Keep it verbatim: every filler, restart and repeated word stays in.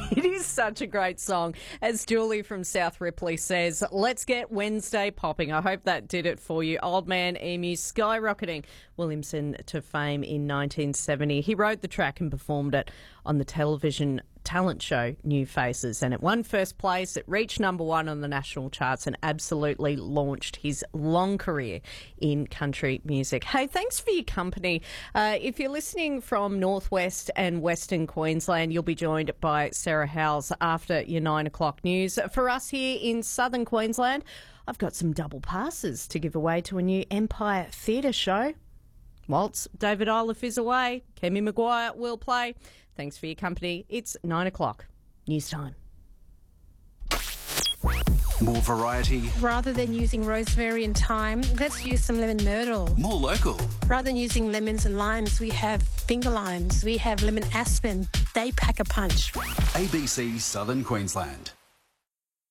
It is such a great song. As Julie from South Ripley says, let's get Wednesday popping. I hope that did it for you. Old Man Emu skyrocketing Williamson to fame in nineteen seventy. He wrote the track and performed it on the television talent show New Faces, and it won first place. It reached number one on the national charts and absolutely launched his long career in country music. Hey, thanks for your company. Uh, if you're listening from Northwest and Western Queensland, you'll be joined by Sarah Howes after your nine o'clock news. For us here in Southern Queensland, I've got some double passes to give away to a new Empire Theatre show. Whilst David Iliff is away, Kemi Maguire will play. Thanks for your company. It's nine o'clock. News time. More variety. Rather than using rosemary and thyme, let's use some lemon myrtle. More local. Rather than using lemons and limes, we have finger limes. We have lemon aspen. They pack a punch. A B C Southern Queensland.